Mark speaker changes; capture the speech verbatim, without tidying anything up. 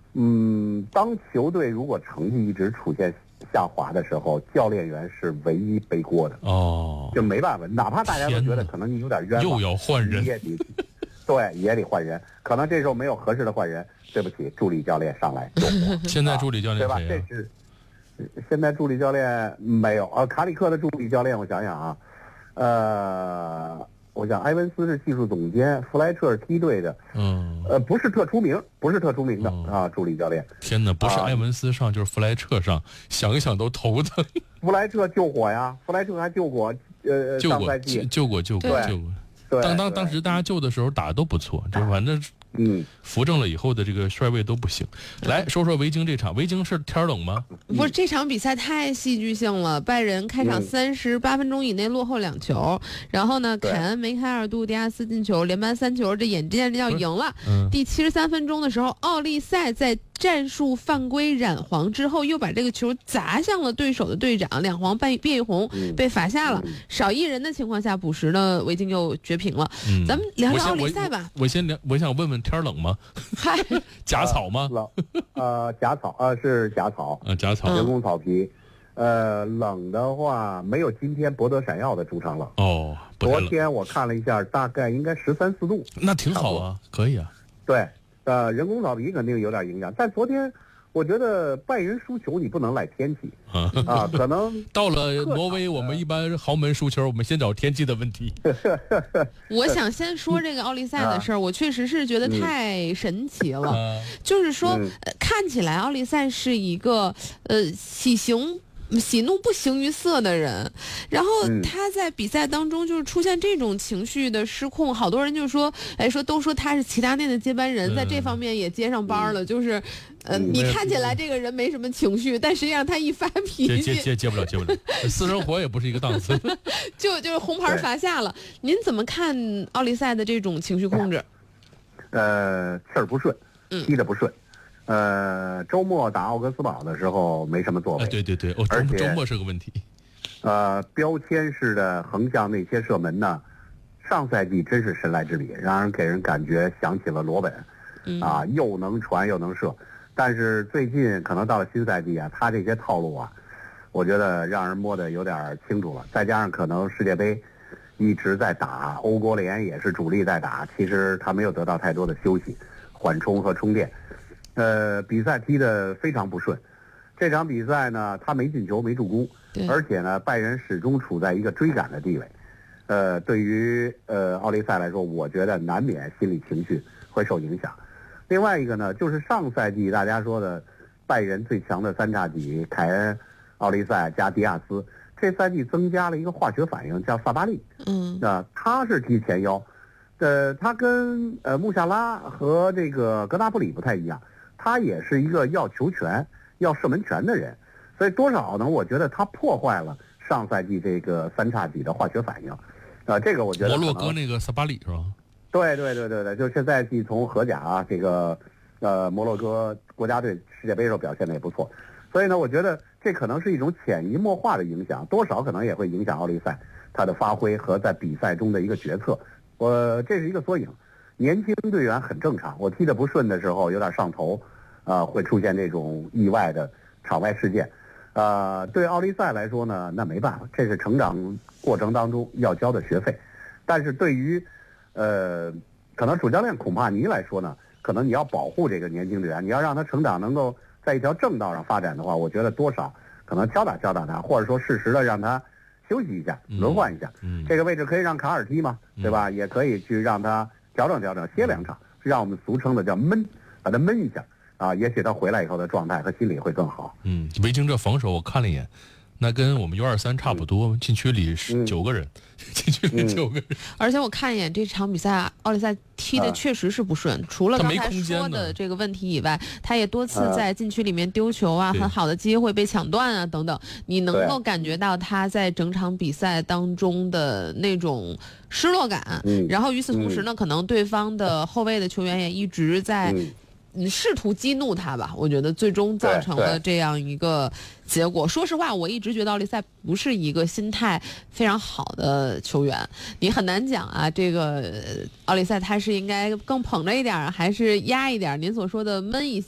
Speaker 1: 嗯，当球队如果成绩一直出现下滑的时候，教练员是唯一背锅的。
Speaker 2: 哦，
Speaker 1: 就没办法，哪怕大家都觉得可能你有点冤枉，
Speaker 2: 又要换人，
Speaker 1: 也得对，也得换人。可能这时候没有合适的换人，对不起，助理教练上来。
Speaker 2: 现在助理教练
Speaker 1: 谁、啊、对吧？这是现在助理教练没有啊，卡里克的助理教练，我想想啊，呃。我想埃文斯是技术总监，弗莱彻是梯队的，
Speaker 2: 嗯，
Speaker 1: 呃，不是特出名，不是特出名的、嗯、啊，助理教练。
Speaker 2: 天哪，不是埃文斯上、啊、就是弗莱彻上，想一想都头疼。
Speaker 1: 弗莱彻救火呀，弗莱彻还救过，呃，
Speaker 2: 救过，救过，救过，救过。
Speaker 1: 对，
Speaker 2: 当当当时大家救的时候打的都不错，这反正
Speaker 1: 嗯，
Speaker 2: 扶正了以后的这个帅位都不行。来说说维京这场，维京是天冷吗？
Speaker 3: 不是，这场比赛太戏剧性了。拜仁开场三十八分钟以内落后两球，嗯、然后呢，凯恩、梅开二度，迪亚斯进球，连扳三球，这眼见着要赢了。
Speaker 2: 嗯、
Speaker 3: 第七十三分钟的时候，奥利塞在战术犯规染黄之后，又把这个球砸向了对手的队长，两黄变变一红，
Speaker 1: 嗯、
Speaker 3: 被罚下了。
Speaker 1: 嗯、
Speaker 3: 少一人的情况下补时呢，维京又绝平了。
Speaker 2: 嗯、
Speaker 3: 咱们聊聊奥利塞吧。
Speaker 2: 我, 我, 我先聊，我想问问天冷吗？
Speaker 3: 嗨，
Speaker 2: 假草吗？
Speaker 1: 冷，呃，假草，呃，是假草，
Speaker 2: 啊，假草，
Speaker 1: 人工草皮。呃，冷的话没有今天博德闪耀的主场冷。
Speaker 2: 哦，
Speaker 1: 昨天我看了一下，大概应该十三四度。
Speaker 2: 那挺好啊，可以啊。
Speaker 1: 对，呃，人工草皮肯定有点影响，但昨天我觉得拜仁输球你不能赖天气啊, 啊，可能
Speaker 2: 到了挪威，我们一般豪门输球，我们先找天气的问题。
Speaker 3: 我想先说这个奥利塞的事儿，我确实是觉得太神奇了。
Speaker 2: 嗯、
Speaker 3: 就是说、嗯呃，看起来奥利塞是一个呃喜形。喜怒不形于色的人，然后他在比赛当中就是出现这种情绪的失控，好多人就说，哎，说都说他是齐达内的接班人，在这方面也接上班了，就是呃，你看起来这个人没什么情绪，但实际上他一发脾气，
Speaker 2: 接接接不了，接不了，私生活也不是一个档次，
Speaker 3: 就就是红牌罚下了。您怎么看奥利塞的这种情绪控制？
Speaker 1: 呃，事儿不顺，踢得不顺。呃，周末打奥格斯堡的时候没什么作为，
Speaker 2: 啊、对对对，哦，
Speaker 1: 而且
Speaker 2: 周末是个问题。
Speaker 1: 呃，标签式的横向内切射门呢，上赛季真是神来之笔，让人给人感觉想起了罗本，
Speaker 3: 嗯、
Speaker 1: 啊，又能传又能射。但是最近可能到了新赛季啊，他这些套路啊，我觉得让人摸得有点清楚了。再加上可能世界杯一直在打，欧国联也是主力在打，其实他没有得到太多的休息、缓冲和充电。呃，比赛踢得非常不顺，这场比赛呢，他没进球，没助攻，而且呢，拜仁始终处在一个追赶的地位。呃，对于呃奥利塞来说，我觉得难免心理情绪会受影响。另外一个呢，就是上赛季大家说的拜仁最强的三叉戟凯恩、奥利塞加迪亚斯，这赛季增加了一个化学反应，叫萨巴利。
Speaker 3: 嗯，
Speaker 1: 啊，他是踢前腰，呃，他跟呃穆夏拉和这个格纳布里不太一样。他也是一个要球权、要射门权的人，所以多少呢？我觉得他破坏了上赛季这个三叉戟的化学反应，啊、呃，这个我觉得
Speaker 2: 摩洛哥那个萨巴里是吧？
Speaker 1: 对对对对对，就这赛季从荷甲啊，这个呃摩洛哥国家队世界杯时候表现的也不错，所以呢，我觉得这可能是一种潜移默化的影响，多少可能也会影响奥利塞他的发挥和在比赛中的一个决策。我这是一个缩影。年轻队员很正常，我踢得不顺的时候有点上头，呃，会出现这种意外的场外事件，呃，对奥利塞来说呢，那没办法，这是成长过程当中要交的学费。但是对于，呃，可能主教练孔帕尼来说呢，可能你要保护这个年轻队员，你要让他成长能够在一条正道上发展的话，我觉得多少可能敲打敲打他，或者说适时的让他休息一下，轮换一下。
Speaker 2: 嗯，
Speaker 1: 这个位置可以让卡尔踢嘛，对吧？
Speaker 2: 嗯、
Speaker 1: 也可以去让他调整调整，歇两场，让我们俗称的叫闷，把他闷一下啊，也许他回来以后的状态和心理会更好。
Speaker 2: 嗯，维京这防守我看了一眼，那跟我们 U 二三差不多，
Speaker 1: 嗯、
Speaker 2: 禁区里是九个人，嗯、禁区里九个人。
Speaker 3: 而且我看一眼这场比赛，奥利塞踢的确实是不顺，啊、除了刚才说的这个问题以外，他也多次在禁区里面丢球啊，很好的机会被抢断啊等等，你能够感觉到他在整场比赛当中的那种失落感。
Speaker 1: 嗯、
Speaker 3: 然后与此同时呢，嗯、可能对方的后卫的球员也一直在。
Speaker 1: 嗯
Speaker 3: 嗯，试图激怒他吧，我觉得最终造成了这样一个结果。说实话，我一直觉得奥利塞不是一个心态非常好的球员，你很难讲啊，这个奥利塞他是应该更捧着一点，还是压一点？您所说的闷一下。